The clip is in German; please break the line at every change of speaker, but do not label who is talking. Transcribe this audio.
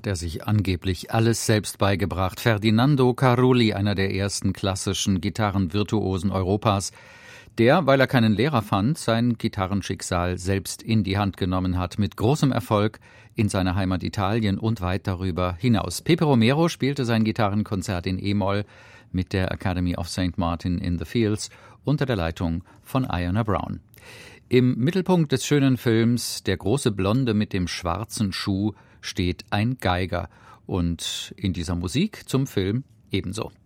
hat er sich angeblich alles selbst beigebracht. Ferdinando Carulli, einer der ersten klassischen Gitarrenvirtuosen Europas, der, weil er keinen Lehrer fand, sein Gitarrenschicksal selbst in die Hand genommen hat, mit großem Erfolg in seiner Heimat Italien und weit darüber hinaus. Pepe Romero spielte sein Gitarrenkonzert in E-Moll mit der Academy of St. Martin in the Fields unter der Leitung von Iona Brown. Im Mittelpunkt des schönen Films Der große Blonde mit dem schwarzen Schuh steht ein Geiger und in dieser Musik zum Film ebenso.